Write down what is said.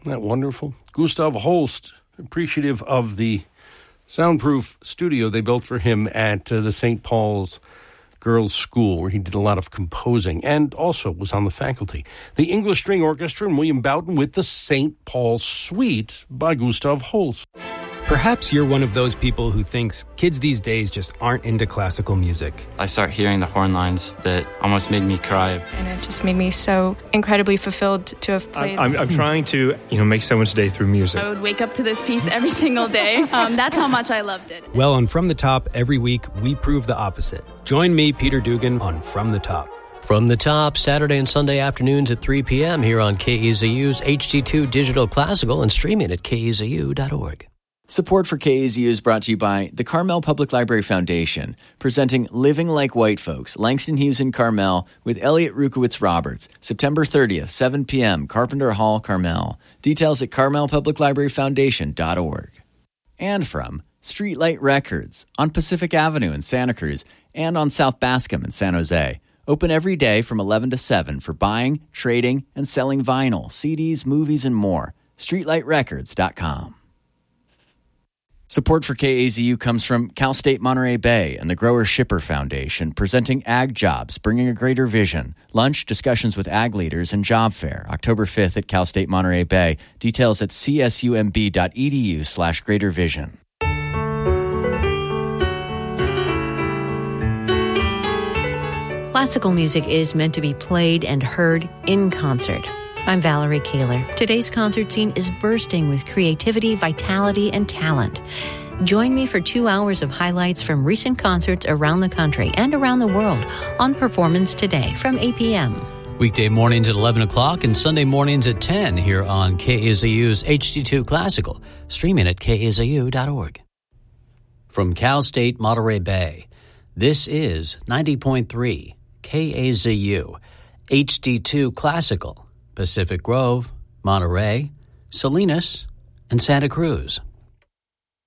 Isn't that wonderful? Gustav Holst, appreciative of the soundproof studio they built for him at the St. Paul's Girls' School, where he did a lot of composing and also was on the faculty. The English String Orchestra and William Bowden with the St. Paul Suite by Gustav Holst. Perhaps you're one of those people who thinks kids these days just aren't into classical music. I start hearing the horn lines that almost made me cry. And it just made me so incredibly fulfilled to have played. I'm trying to, make someone's day through music. I would wake up to this piece every single day. That's how much I loved it. Well, on From the Top, every week, we prove the opposite. Join me, Peter Dugan, on From the Top. From the Top, Saturday and Sunday afternoons at 3 p.m. here on KEZU's HD2 Digital Classical and streaming at KEZU.org. Support for KAZU is brought to you by the Carmel Public Library Foundation, presenting Living Like White Folks, Langston Hughes in Carmel, with Elliot Rukowitz-Roberts, September 30th, 7 p.m., Carpenter Hall, Carmel. Details at carmelpubliclibraryfoundation.org. And from Streetlight Records on Pacific Avenue in Santa Cruz and on South Bascom in San Jose. Open every day from 11 to 7 for buying, trading, and selling vinyl, CDs, movies, and more. StreetlightRecords.com. Support for KAZU comes from Cal State Monterey Bay and the Grower Shipper Foundation, presenting Ag Jobs, bringing a greater vision. Lunch, discussions with ag leaders, and job fair, October 5th at Cal State Monterey Bay. Details at csumb.edu/greatervision. Classical music is meant to be played and heard in concert. I'm Valerie Kaler. Today's concert scene is bursting with creativity, vitality, and talent. Join me for 2 hours of highlights from recent concerts around the country and around the world on Performance Today from 8 p.m. Weekday mornings at 11 o'clock and Sunday mornings at 10 here on KAZU's HD2 Classical, streaming at KAZU.org. From Cal State Monterey Bay, this is 90.3 KAZU, HD2 Classical, Pacific Grove, Monterey, Salinas, and Santa Cruz.